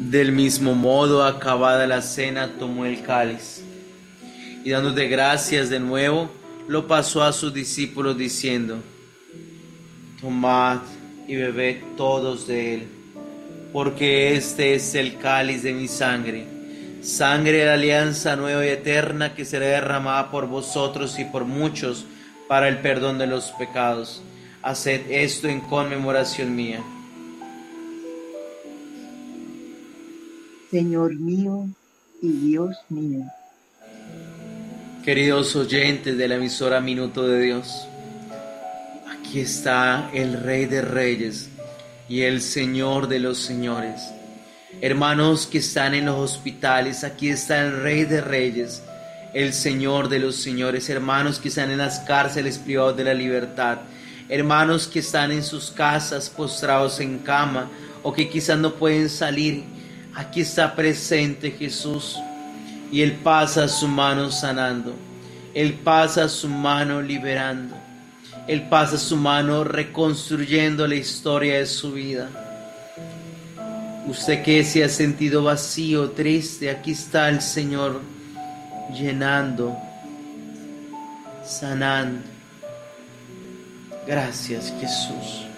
Del mismo modo, acabada la cena, tomó el cáliz y dándote gracias de nuevo, lo pasó a sus discípulos diciendo: Tomad y bebed todos de él, porque este es el cáliz de mi sangre, sangre de la alianza nueva y eterna que será derramada por vosotros y por muchos para el perdón de los pecados. Haced esto en conmemoración mía. Señor mío y Dios mío. Queridos oyentes de la emisora Minuto de Dios, aquí está el Rey de Reyes y el Señor de los Señores. Hermanos que están en los hospitales, aquí está el Rey de Reyes, el Señor de los Señores. Hermanos que están en las cárceles privados de la libertad, hermanos que están en sus casas postrados en cama o que quizás no pueden salir, aquí está presente Jesús. Y Él pasa su mano sanando, Él pasa su mano liberando, Él pasa su mano reconstruyendo la historia de su vida. Usted que se ha sentido vacío, triste, aquí está el Señor llenando, sanando. Gracias, Jesús.